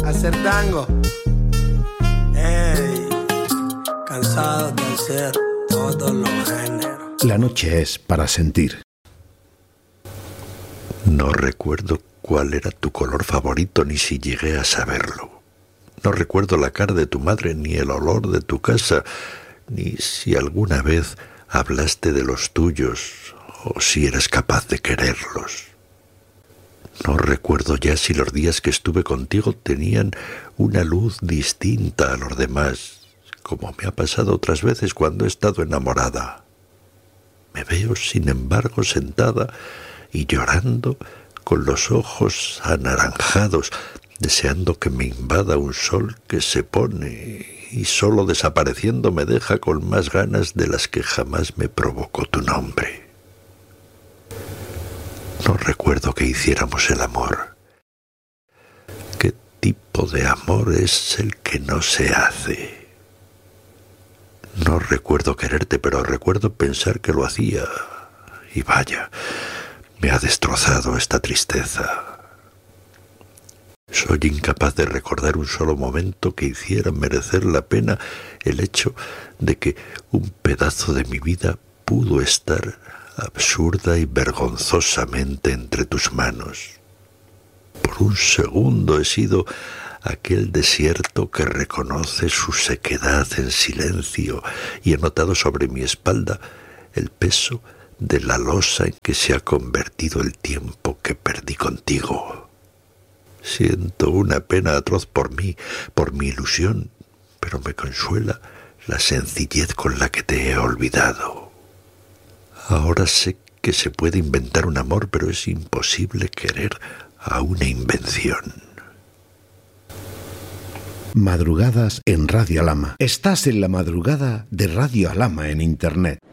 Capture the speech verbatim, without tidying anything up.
hacer tango. Ey, cansado de hacer todos los géneros. La noche es para sentir. No recuerdo cuál era tu color favorito, ni si llegué a saberlo. No recuerdo la cara de tu madre, ni el olor de tu casa, ni si alguna vez hablaste de los tuyos, o si eres capaz de quererlos. No recuerdo ya si los días que estuve contigo tenían una luz distinta a los demás, como me ha pasado otras veces cuando he estado enamorada. Me veo, sin embargo, sentada y llorando con los ojos anaranjados, deseando que me invada un sol que se pone y solo desapareciendo me deja con más ganas de las que jamás me provocó tu nombre. No recuerdo que hiciéramos el amor. ¿Qué tipo de amor es el que no se hace? No recuerdo quererte, pero recuerdo pensar que lo hacía. Y vaya, me ha destrozado esta tristeza. Soy incapaz de recordar un solo momento que hiciera merecer la pena el hecho de que un pedazo de mi vida pudo estar absurda y vergonzosamente entre tus manos. Por un segundo he sido aquel desierto que reconoce su sequedad en silencio y he notado sobre mi espalda el peso de la losa en que se ha convertido el tiempo que perdí contigo. Siento una pena atroz por mí, por mi ilusión, pero me consuela la sencillez con la que te he olvidado. Ahora sé que se puede inventar un amor, pero es imposible querer a una invención. Madrugadas en Radio Alhama. Estás en la madrugada de Radio Alhama en Internet.